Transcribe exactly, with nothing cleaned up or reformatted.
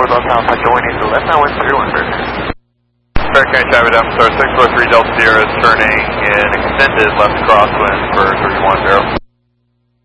northbound Alpha joining the left now one three one zero. Fair County traffic, I'm sorry, six four three Delta Sierra is turning in extended left crosswind for three one zero.